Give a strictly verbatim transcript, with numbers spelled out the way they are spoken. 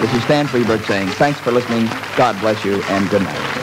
This is Stan Freberg saying thanks for listening, God bless you, and good night.